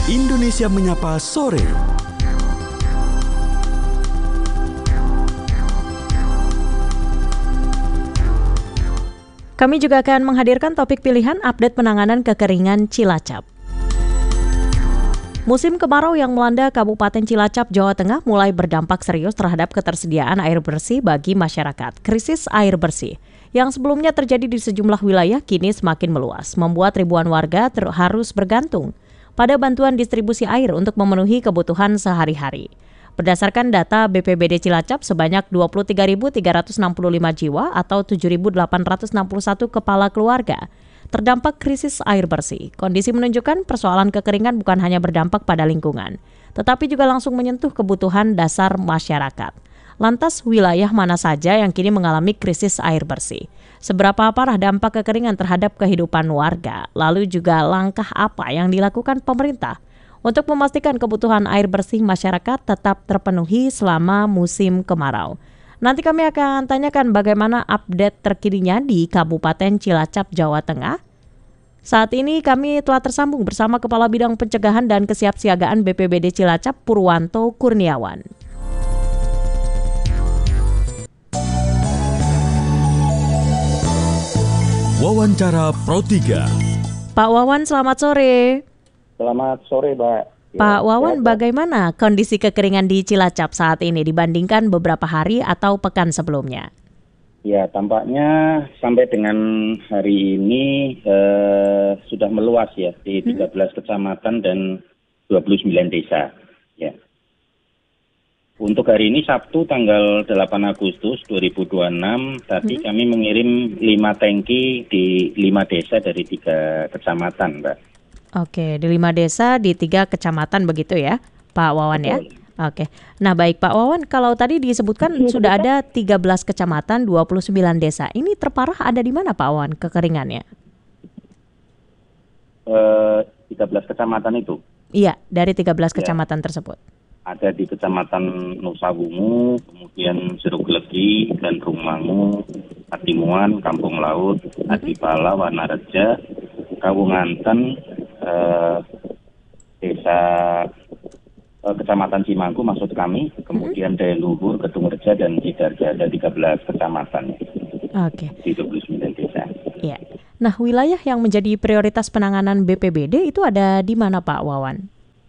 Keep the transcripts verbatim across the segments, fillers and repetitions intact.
Indonesia Menyapa Sore. Kami juga akan menghadirkan topik pilihan update penanganan kekeringan Cilacap. Musim kemarau yang melanda Kabupaten Cilacap, Jawa Tengah mulai berdampak serius terhadap ketersediaan air bersih bagi masyarakat. Krisis air bersih yang sebelumnya terjadi di sejumlah wilayah kini semakin meluas, membuat ribuan warga ter- harus bergantung pada bantuan distribusi air untuk memenuhi kebutuhan sehari-hari. Berdasarkan data B P B D Cilacap, sebanyak dua puluh tiga ribu tiga ratus enam puluh lima jiwa atau tujuh ribu delapan ratus enam puluh satu kepala keluarga terdampak krisis air bersih. Kondisi menunjukkan persoalan kekeringan bukan hanya berdampak pada lingkungan, tetapi juga langsung menyentuh kebutuhan dasar masyarakat. Lantas, wilayah mana saja yang kini mengalami krisis air bersih? Seberapa parah dampak kekeringan terhadap kehidupan warga? Lalu juga langkah apa yang dilakukan pemerintah untuk memastikan kebutuhan air bersih masyarakat tetap terpenuhi selama musim kemarau? Nanti kami akan tanyakan bagaimana update terkininya di Kabupaten Cilacap, Jawa Tengah. Saat ini kami telah tersambung bersama Kepala Bidang Pencegahan dan Kesiapsiagaan B P B D Cilacap, Purwanto Kurniawan. Wawancara Pro tiga. Pak Wawan, selamat sore. Selamat sore, Mbak. Pak Ya, Wawan, ya, bagaimana kondisi kekeringan di Cilacap saat ini dibandingkan beberapa hari atau pekan sebelumnya? Ya, tampaknya sampai dengan hari ini eh, sudah meluas ya di tiga belas kecamatan dan dua puluh sembilan desa. Ya. Untuk hari ini Sabtu tanggal delapan Agustus dua ribu dua puluh enam tadi hmm. kami mengirim lima tangki di lima desa dari tiga kecamatan, Mbak. Oke, di lima desa di tiga kecamatan begitu ya, Pak Wawan. Betul. Ya? Oke. Nah, baik Pak Wawan, kalau tadi disebutkan sudah ada tiga belas kecamatan, dua puluh sembilan desa. Ini terparah ada di mana Pak Wawan kekeringannya? Eh, tiga belas kecamatan itu? Iya, dari tiga belas ya. Kecamatan tersebut. Ada di Kecamatan Nusa Wungu, kemudian Seruglegi, dan Rumangu, Atimuan, Kampung Laut, Adipala, Wanareja, Kawunganten, eh, Desa eh, Kecamatan Cimangku maksud kami, kemudian Daya Luhur, Kedungreja, dan Sidarja. Ada tiga belas kecamatan. Oke. Di dua puluh sembilan desa. Iya. Nah, wilayah yang menjadi prioritas penanganan B P B D itu ada di mana Pak Wawan?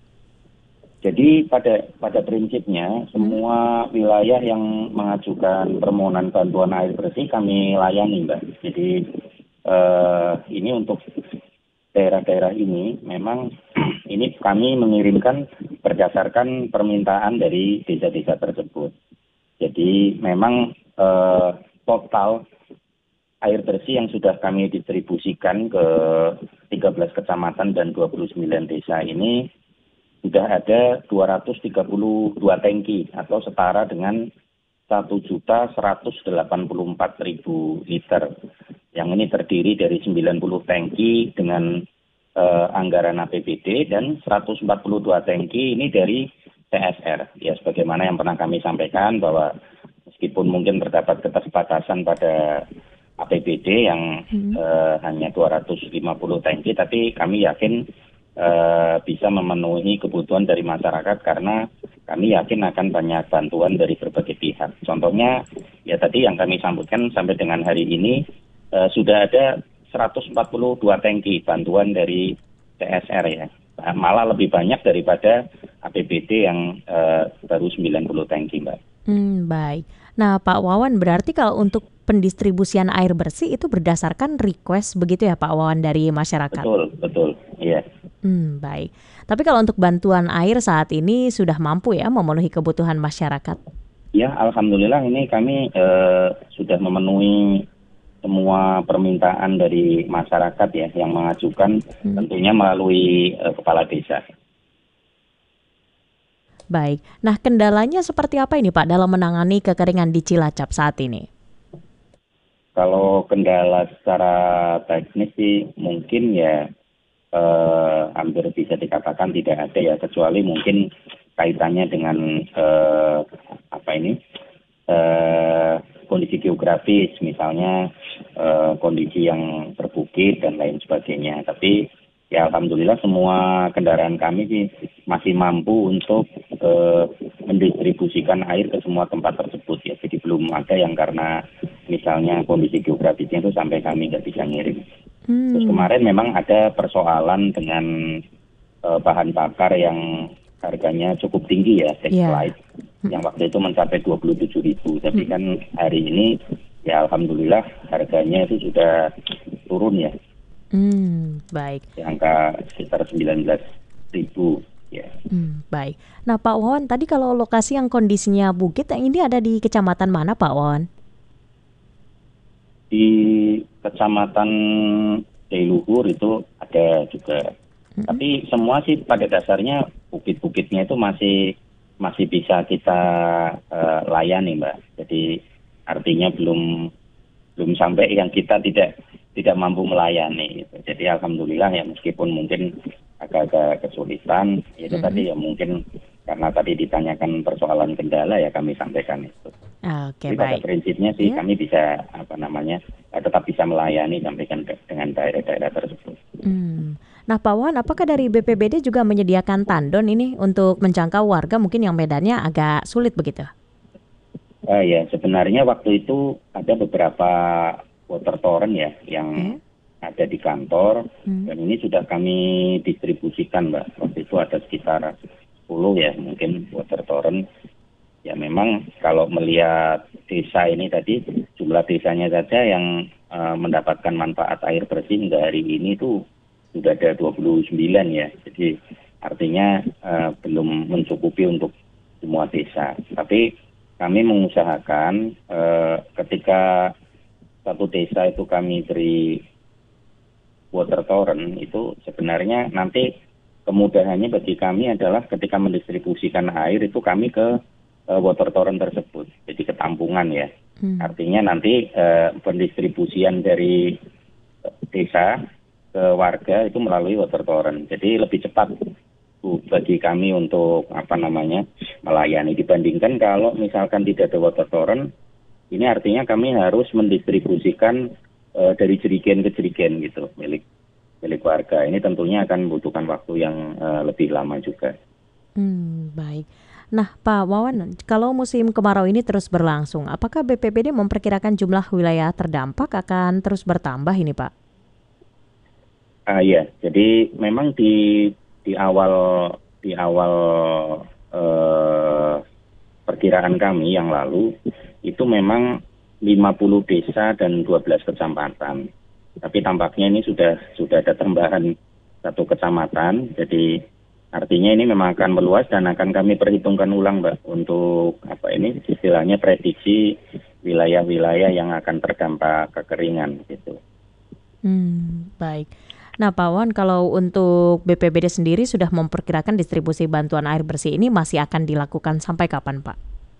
Jadi pada pada prinsipnya semua wilayah yang mengajukan permohonan bantuan air bersih kami layani, Mbak. Jadi eh, ini untuk daerah-daerah ini memang ini kami mengirimkan berdasarkan permintaan dari desa-desa tersebut. Jadi memang eh, total air bersih yang sudah kami distribusikan ke tiga belas kecamatan dan dua puluh sembilan desa ini sudah ada dua ratus tiga puluh dua tangki atau setara dengan satu juta seratus delapan puluh empat ribu liter. Yang ini terdiri dari sembilan puluh tangki dengan eh, anggaran A P B D dan seratus empat puluh dua tangki ini dari C S R. Ya, sebagaimana yang pernah kami sampaikan bahwa meskipun mungkin terdapat keterbatasan pada A P B D yang hmm. eh, hanya dua ratus lima puluh tangki, tapi kami yakin Uh, bisa memenuhi kebutuhan dari masyarakat karena kami yakin akan banyak bantuan dari berbagai pihak. Contohnya ya tadi yang kami sambutkan sampai dengan hari ini uh, sudah ada seratus empat puluh dua tangki bantuan dari C S R ya. Malah lebih banyak daripada A P B D yang uh, baru sembilan puluh tangki, Mbak. Hmm, baik. Nah, Pak Wawan, berarti kalau untuk pendistribusian air bersih itu berdasarkan request begitu ya Pak Wawan dari masyarakat? Betul, betul. Iya. Hmm, baik. Tapi kalau untuk bantuan air saat ini sudah mampu ya memenuhi kebutuhan masyarakat? Ya, alhamdulillah ini kami eh, sudah memenuhi semua permintaan dari masyarakat ya yang mengajukan hmm. tentunya melalui eh, kepala desa. Baik. Nah, kendalanya seperti apa ini Pak dalam menangani kekeringan di Cilacap saat ini? Kalau kendala secara teknis sih mungkin ya eh, hampir bisa dikatakan tidak ada ya, kecuali mungkin kaitannya dengan eh, apa ini eh, kondisi geografis, misalnya eh, kondisi yang berbukit dan lain sebagainya. Tapi ya alhamdulillah semua kendaraan kami sih masih mampu untuk eh, mendistribusikan air ke semua tempat tersebut ya. Jadi belum ada yang karena misalnya kondisi geografisnya itu sampai kami nggak bisa ngirim. Terus Hmm, kemarin memang ada persoalan dengan eh, bahan bakar yang harganya cukup tinggi ya, ya. Texlite, yang waktu itu mencapai dua puluh tujuh ribu. Tapi kan hari ini ya alhamdulillah harganya itu sudah turun ya, Hmm, baik. di angka sekitar sembilan belas ribu ya. Hmm, baik. Nah, Pak Wawan, tadi kalau lokasi yang kondisinya bukit, yang ini ada di kecamatan mana, Pak Wawan? Di Kecamatan Dailuhur itu ada juga. Tapi semua sih pada dasarnya bukit-bukitnya itu masih masih bisa kita eh, layani, Mbak. Jadi artinya belum belum sampai yang kita tidak tidak mampu melayani gitu. Jadi alhamdulillah ya, meskipun mungkin agak-agak kesulitan itu tadi ya, mungkin karena tadi ditanyakan persoalan kendala ya kami sampaikan itu. Oke, Jadi pada baik. prinsipnya sih Ya. kami bisa apa namanya eh, tetap bisa melayani sampaikan ke- dengan daerah-daerah tersebut. Hmm. Nah, Pak Wawan, apakah dari B P B D juga menyediakan tandon ini untuk menjangkau warga mungkin yang medannya agak sulit begitu? Eh, ya sebenarnya waktu itu ada beberapa water torrent ya yang Oke. ada di kantor, Hmm. dan ini sudah kami distribusikan, Mbak. Waktu itu ada sekitar sepuluh ya mungkin water torrent. Ya memang kalau melihat desa ini tadi, jumlah desanya saja yang eh, mendapatkan manfaat air bersih hingga hari ini tuh sudah ada dua puluh sembilan ya. Jadi artinya eh, belum mencukupi untuk semua desa. Tapi kami mengusahakan eh, ketika satu desa itu kami beri water torrent, itu sebenarnya nanti kemudahannya bagi kami adalah ketika mendistribusikan air itu kami ke uh, water torrent tersebut, jadi ketampungan ya. Hmm. Artinya nanti uh, pendistribusian dari desa ke warga itu melalui water torrent, jadi lebih cepat Bu, bagi kami untuk apa namanya melayani dibandingkan kalau misalkan tidak ada water torrent. Ini artinya kami harus mendistribusikan uh, dari jerigen ke jerigen gitu milik milik warga. Ini tentunya akan membutuhkan waktu yang uh, lebih lama juga. Hmm, baik. Nah, Pak Wawan, kalau musim kemarau ini terus berlangsung, apakah B P B D memperkirakan jumlah wilayah terdampak akan terus bertambah ini, Pak? Ah ya, jadi memang di di awal di awal uh, perkiraan kami yang lalu itu memang lima puluh desa dan dua belas kecamatan. Tapi tampaknya ini sudah sudah ada tambahan satu kecamatan. Jadi artinya ini memang akan meluas dan akan kami perhitungkan ulang, Mbak, untuk apa ini istilahnya prediksi wilayah-wilayah yang akan terdampak kekeringan gitu. Hmm, baik. Nah, Pak Wawan, kalau untuk B P B D sendiri sudah memperkirakan distribusi bantuan air bersih ini masih akan dilakukan sampai kapan, Pak?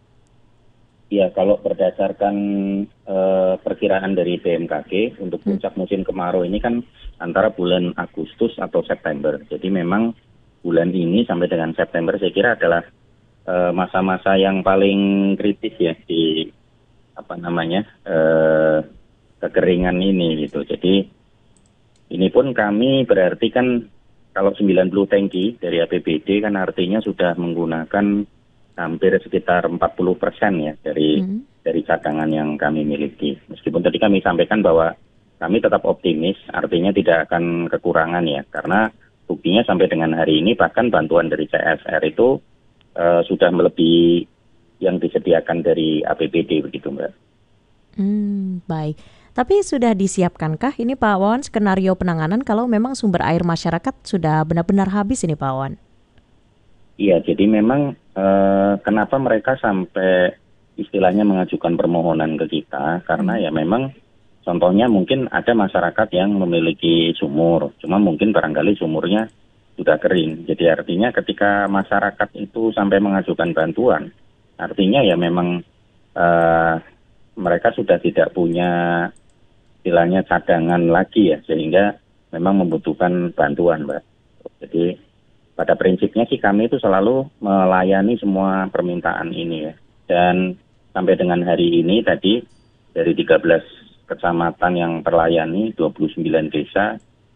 Ya, kalau berdasarkan eh, perkiraan dari B M K G untuk puncak musim kemarau ini kan antara bulan Agustus atau September. Jadi memang bulan ini sampai dengan September saya kira adalah eh, masa-masa yang paling kritis ya di apa namanya eh, kekeringan ini gitu. Jadi ini pun kami berarti kan kalau sembilan puluh tangki dari A P B D kan artinya sudah menggunakan hampir sekitar empat puluh persen ya dari Hmm. dari cadangan yang kami miliki. Meskipun tadi kami sampaikan bahwa kami tetap optimis, artinya tidak akan kekurangan ya, karena buktinya sampai dengan hari ini bahkan bantuan dari C S R itu uh, sudah melebihi yang disediakan dari A P B D begitu, Mbak. Hmm, baik. Tapi sudah disiapkankah ini, Pak Wawan, skenario penanganan kalau memang sumber air masyarakat sudah benar-benar habis ini, Pak Wawan? Iya, jadi memang eh, kenapa mereka sampai istilahnya mengajukan permohonan ke kita, karena ya memang contohnya mungkin ada masyarakat yang memiliki sumur, cuma mungkin barangkali sumurnya sudah kering. Jadi artinya ketika masyarakat itu sampai mengajukan bantuan, artinya ya memang eh, mereka sudah tidak punya istilahnya cadangan lagi ya, sehingga memang membutuhkan bantuan, Mbak. Jadi pada prinsipnya sih kami itu selalu melayani semua permintaan ini ya. Dan sampai dengan hari ini tadi dari tiga belas kecamatan yang terlayani, dua puluh sembilan desa,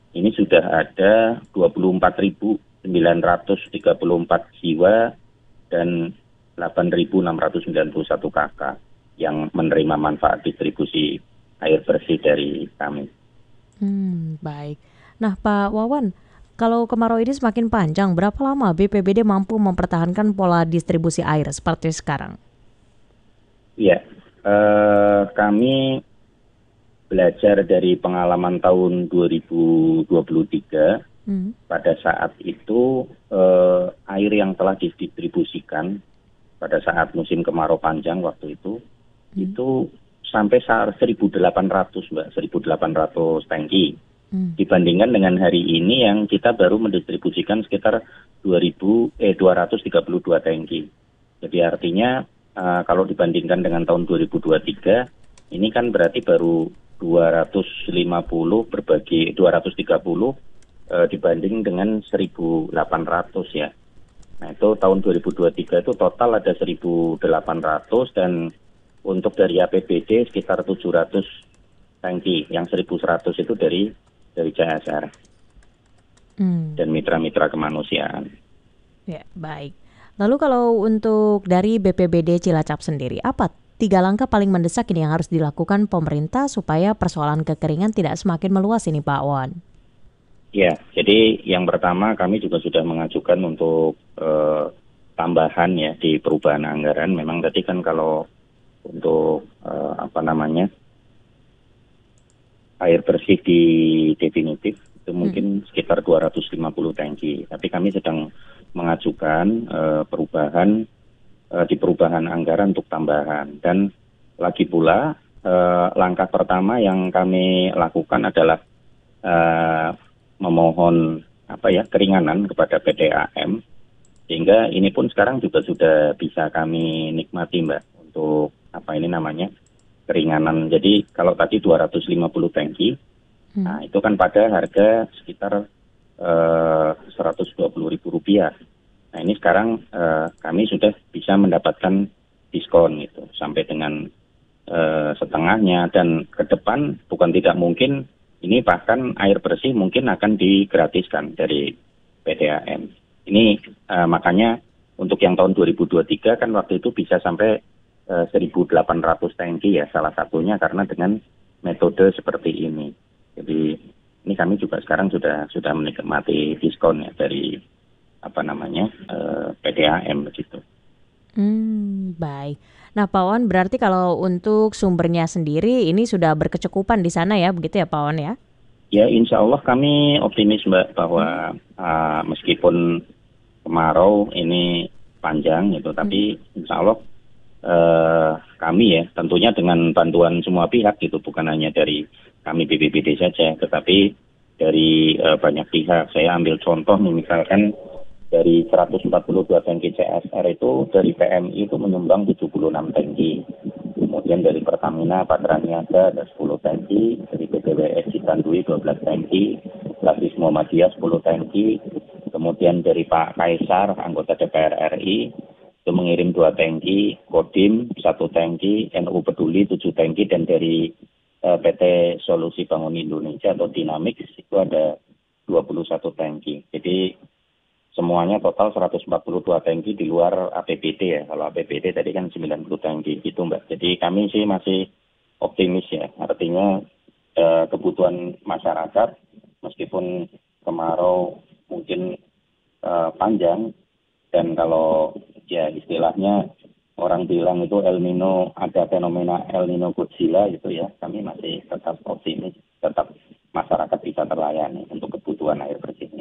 ini sudah ada dua puluh empat ribu sembilan ratus tiga puluh empat jiwa dan delapan ribu enam ratus sembilan puluh satu kakak yang menerima manfaat distribusi air bersih dari kami. Hmm, baik. Nah, Pak Wawan, kalau kemarau ini semakin panjang, berapa lama B P B D mampu mempertahankan pola distribusi air seperti sekarang? Ya, eh, kami belajar dari pengalaman tahun dua ribu dua puluh tiga. Hmm. Pada saat itu eh, air yang telah didistribusikan pada saat musim kemarau panjang waktu itu, hmm. itu sampai seribu delapan ratus, Mbak, seribu delapan ratus tangki. Hmm. Dibandingkan dengan hari ini yang kita baru mendistribusikan sekitar dua ribu eh dua ratus tiga puluh dua tangki. Jadi artinya uh, kalau dibandingkan dengan tahun dua ribu dua puluh tiga, ini kan berarti baru dua ratus lima puluh berbagi dua ratus tiga puluh uh, dibanding dengan seribu delapan ratus ya. Nah, itu tahun dua ribu dua puluh tiga itu total ada seribu delapan ratus dan untuk dari A P B D sekitar tujuh ratus tangki, yang seribu seratus itu dari dari C S R hmm. dan mitra-mitra kemanusiaan. Ya, baik. Lalu kalau untuk dari B P B D Cilacap sendiri, apa tiga langkah paling mendesak ini yang harus dilakukan pemerintah supaya persoalan kekeringan tidak semakin meluas ini, Pak Wan? Ya, jadi yang pertama kami juga sudah mengajukan untuk eh, tambahan ya di perubahan anggaran. Memang tadi kan kalau untuk eh, apa namanya air bersih di definitif itu mungkin hmm. sekitar dua ratus lima puluh tangki. Tapi kami sedang mengajukan uh, perubahan uh, di perubahan anggaran untuk tambahan. Dan lagi pula uh, langkah pertama yang kami lakukan adalah uh, memohon apa ya keringanan kepada P D A M, sehingga ini pun sekarang juga sudah bisa kami nikmati, Mbak, untuk apa ini namanya keringanan. Jadi kalau tadi dua ratus lima puluh tangki, hmm. nah itu kan pada harga sekitar Uh, seratus dua puluh ribu rupiah. Nah ini sekarang uh, kami sudah bisa mendapatkan diskon gitu sampai dengan uh, setengahnya, dan ke depan bukan tidak mungkin ini bahkan air bersih mungkin akan digratiskan dari P D A M. Ini uh, makanya untuk yang tahun dua ribu dua puluh tiga kan waktu itu bisa sampai uh, seribu delapan ratus tangki ya, salah satunya karena dengan metode seperti ini. Jadi ini kami juga sekarang sudah sudah menikmati diskon ya dari apa namanya uh, P D A M begitu. Hmm, baik. Nah, Pak Wan, berarti kalau untuk sumbernya sendiri ini sudah berkecukupan di sana ya, begitu ya Pak Wan ya? Ya, insya Allah kami optimis, Mbak, bahwa uh, meskipun kemarau ini panjang gitu, hmm. tapi insya Allah uh, kami ya tentunya dengan bantuan semua pihak gitu, bukan hanya dari kami B P B D saja, tetapi dari uh, banyak pihak. Saya ambil contoh nih, misalkan dari seratus empat puluh dua tangki C S R itu dari P M I itu menyumbang tujuh puluh enam tangki. Kemudian dari Pertamina Patraniaga ada sepuluh tangki, dari B P W S Citandui dua belas tangki, Labis Muhammadiyah sepuluh tangki, kemudian dari Pak Kaisar anggota D P R R I itu mengirim dua tangki, Kodim satu tangki, N U Peduli tujuh tangki, dan dari P T Solusi Bangun Indonesia atau Dynamics itu ada dua puluh satu tangki. Jadi semuanya total seratus empat puluh dua tangki di luar A P B D ya. Kalau A P B D tadi kan sembilan puluh tangki gitu, Mbak. Jadi kami sih masih optimis ya. Artinya eh, kebutuhan masyarakat meskipun kemarau mungkin eh, panjang, dan kalau ya istilahnya orang bilang itu El Nino, ada fenomena El Nino Godzilla gitu ya, kami masih tetap optimis, tetap masyarakat bisa terlayani untuk kebutuhan air bersihnya.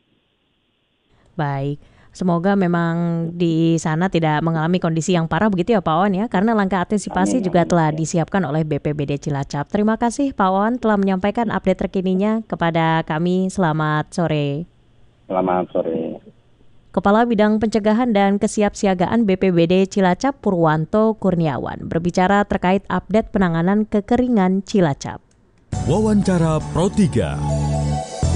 Baik, semoga memang di sana tidak mengalami kondisi yang parah begitu ya Pak Wan ya, karena langkah antisipasi amin, juga amin, telah ya. disiapkan oleh B P B D Cilacap. Terima kasih Pak Wan telah menyampaikan update terkininya kepada kami. Selamat sore. Selamat sore. Kepala Bidang Pencegahan dan Kesiapsiagaan B P B D Cilacap Purwanto Kurniawan berbicara terkait update penanganan kekeringan Cilacap. Wawancara Pro tiga.